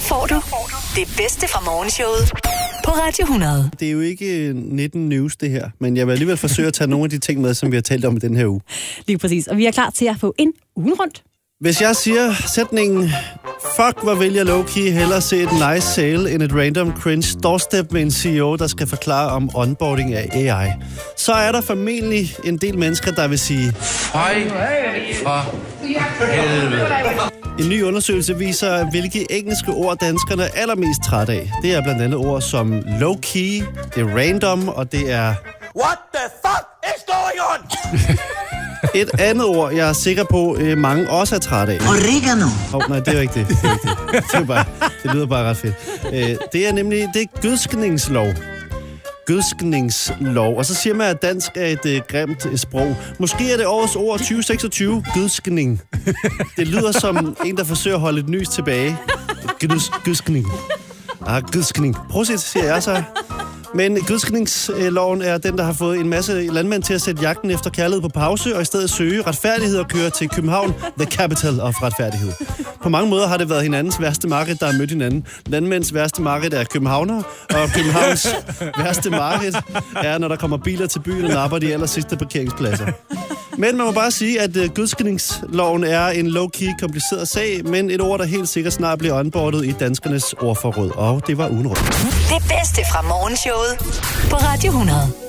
får du det bedste fra morgenshowet på Radio 100. Det er jo ikke 19 News, det her, men jeg vil alligevel forsøge at tage nogle af de ting med, som vi har talt om i den her uge. Lige præcis, og vi er klar til at få en ugen rundt. Hvis jeg siger sætningen, fuck, hvor vil jeg low-key hellere se et nice sale end et random cringe doorstep med en CEO, der skal forklare om onboarding af AI, så er der formentlig en del mennesker, der vil sige, Føj for helvede. En ny undersøgelse viser, hvilke engelske ord danskerne er allermest træt af. Det er blandt andet ord som low-key, det er random, og det er... What the fuck is going on? Et andet ord, jeg er sikker på, mange også er træt af. Oregano. Nej, det er jo ikke det. Det lyder bare ret fedt. Det er nemlig gødskningslov. Gødskningslov. Og så siger man, at dansk er et grimt sprog. Måske er det årets ord 2026, gødskning. Det lyder som en, der forsøger at holde et nys tilbage. Gødskning. Gødskning. Prøv at se, siger jeg så. Men gødskningsloven er den, der har fået en masse landmænd til at sætte jagten efter kærlighed på pause, og i stedet søge retfærdighed og køre til København, the capital of retfærdighed. På mange måder har det været hinandens værste marked, der har mødt hinanden. Landmænds værste marked er københavner, og Københavns værste marked er, når der kommer biler til byen og napper de aller sidste parkeringspladser. Men man må bare sige, at gødskningsloven er en low-key kompliceret sag, men et ord, der helt sikkert snart bliver onboardet i danskernes ordforråd. Og det var ugen rundt. Det bedste fra morgenshowet på Radio 100.